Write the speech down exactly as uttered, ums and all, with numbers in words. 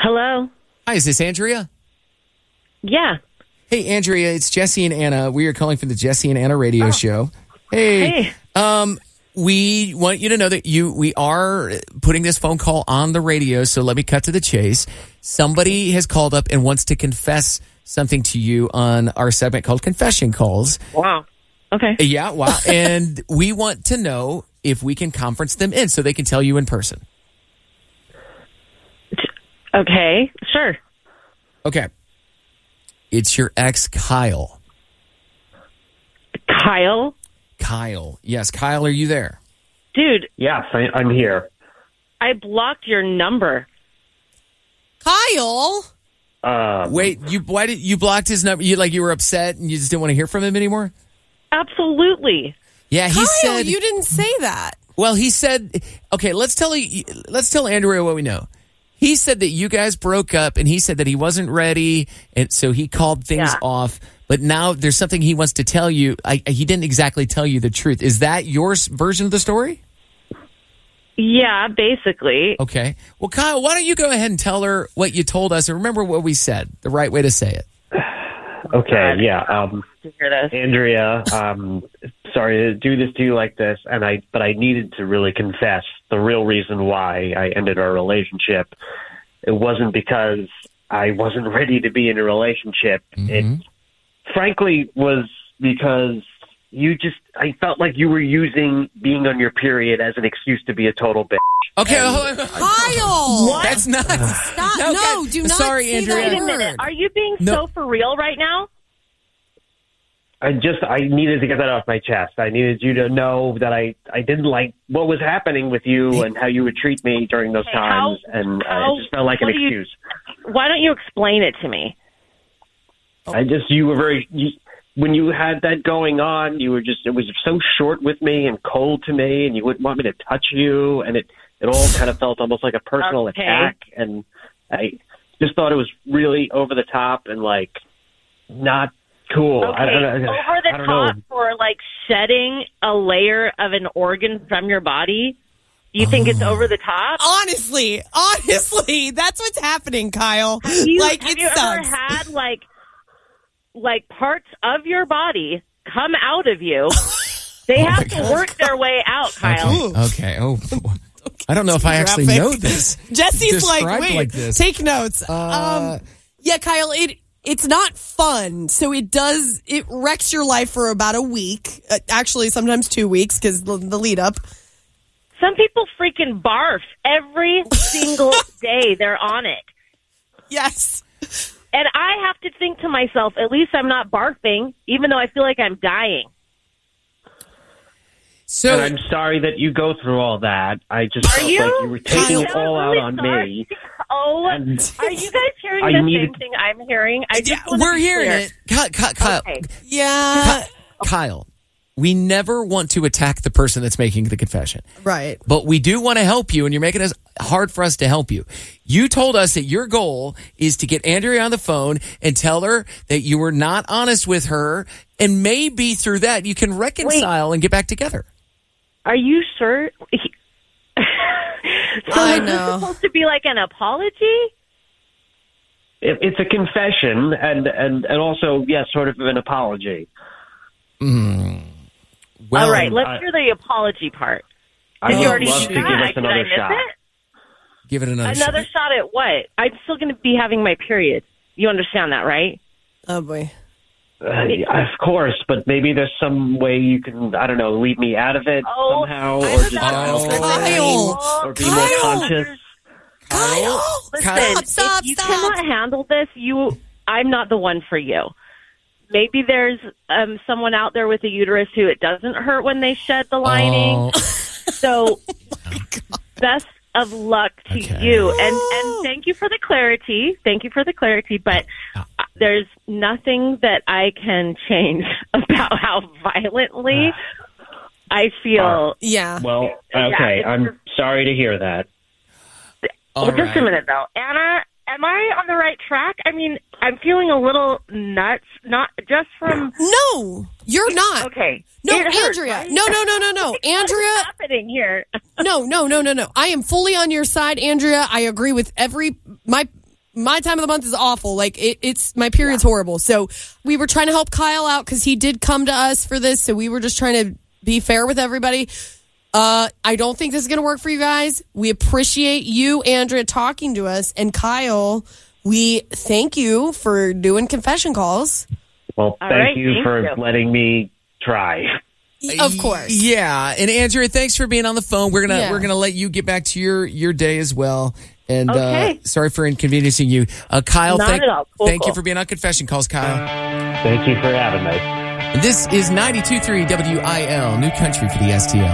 Hello? Hi, is this Andrea? Yeah. Hey, Andrea, it's Jesse and Anna. We are calling from the Jesse and Anna radio oh. show. Hey. Hey. Um, we want you to know that you we are putting this phone call on the radio, so let me cut to the chase. Somebody has called up and wants to confess something to you on our segment called Confession Calls. Wow. Okay. Yeah, wow. And we want to know if we can conference them in so they can tell you in person. Okay, sure. Okay. It's your ex, Kyle. Kyle? Kyle. Yes, Kyle, are you there? Dude. Yes, I, I'm here. I blocked your number. Kyle? Uh, Wait, you why did you blocked his number? You like you were upset and you just didn't want to hear from him anymore? Absolutely. Yeah, he Kyle, said you didn't say that. Well, he said, okay, let's tell you, let's tell Andrea what we know. He said that you guys broke up, and he said that he wasn't ready, and so he called things Yeah. off. But now there's something he wants to tell you. I, he didn't exactly tell you the truth. Is that your s- version of the story? Yeah, basically. Okay. Well, Kyle, why don't you go ahead and tell her what you told us, and remember what we said, the right way to say it. okay, yeah. Um, To hear this. Andrea, um, sorry to do this to you like this, and I, but I needed to really confess the real reason why I ended our relationship. It wasn't because I wasn't ready to be in a relationship. Mm-hmm. It, frankly, was because you just, I felt like you were using being on your period as an excuse to be a total bitch. Okay. And- hold on. Kyle! What? That's not. Stop. No, No, okay. do not Sorry, say Andrea. that Wait a word. minute. Are you being No. so for real right now? I just, I needed to get that off my chest. I needed you to know that I, I didn't like what was happening with you and how you would treat me during those Okay, how- times. and uh, how- it just felt like an what do you- excuse. Why don't you explain it to me? I just, you were very, you, when you had that going on, you were just, it was so short with me and cold to me, and you wouldn't want me to touch you. And it, it all kind of felt almost like a personal Okay. attack. And I just thought it was really over the top and like not cool. Okay, I, I, I, over I the don't top know. for like shedding a layer of an organ from your body. You think it's over the top? Honestly, honestly, that's what's happening, Kyle. Have you, like, have it you ever sucks. had like like parts of your body come out of you? They Oh my have to God. work their way out, Kyle. Okay. Okay. Oh, I don't know if I actually Graphic. know this. Jesse's like, Described wait, like this. take notes. Uh, um, yeah, Kyle, it it's not fun. So it does, it wrecks your life for about a week. Uh, actually, sometimes two weeks because the, the lead up. Some people freaking barf every single day they're on it. Yes. And I have to think to myself, at least I'm not barfing, even though I feel like I'm dying. So And I'm sorry that you go through all that. I just Are felt you? like you were taking I'm it all really out on sorry. me. Oh, And are you guys hearing I the needed- same thing I'm hearing? I just yeah, wanna we're be hearing clear. it. Kyle, Kyle, Kyle, Okay. Yeah. Kyle, we never want to attack the person that's making the confession. Right. But we do want to help you, and you're making it hard for us to help you. You told us that your goal is to get Andrea on the phone and tell her that you were not honest with her, and maybe through that you can reconcile and get back together. Are you sure? so I is this know. supposed to be like an apology? It, it's a confession and, and, and also, yes, sort of an apology. Mm. Well, All right, let's I- hear the apology part. I Did would you already love do to that? give us Did another I miss shot. it? give it another, Another shot. shot at what? I'm still going to be having my period. You understand that, right? Oh, boy. Uh, yeah, of course, but maybe there's some way you can, I don't know, leave me out of it Oh, somehow, I'm or just about Oh, to Kyle. or be Kyle. more conscious. Kyle! Listen, Stop, stop, if you stop. cannot handle this, you, I'm not the one for you. Maybe there's um, someone out there with a uterus who it doesn't hurt when they shed the lining. Oh, So, best of luck to Okay. you, and and thank you for the clarity. Thank you for the clarity, but there's nothing that I can change about how violently I feel. Yeah. Well, Yeah, okay, it's I'm just- sorry to hear that. all Well, just right. a minute though, Anna. Am I on the right track? I mean, I'm feeling a little nuts, not just from. No, you're not. Okay. No, It hurts, Andrea. right? No, no, no, no, no. What's Andrea. happening here? No, no, no, no, no. I am fully on your side, Andrea. I agree with every my my time of the month is awful. Like it, it's my period's horrible. So we were trying to help Kyle out because he did come to us for this. So we were just trying to be fair with everybody. Uh, I don't think this is going to work for you guys. We appreciate you, Andrea, talking to us. And Kyle, we thank you for doing confession calls. Well, thank right, you thank for you. letting me try. Of course. Yeah, and Andrea, thanks for being on the phone. We're gonna Yeah. we're gonna let you get back to your your day as well. And Okay. uh, sorry for inconveniencing you, uh, Kyle. Not thank at all. Cool, thank you cool. for being on Confession Calls, Kyle. Thank you for having me. And this is ninety-two point three W I L, New Country for the S T L.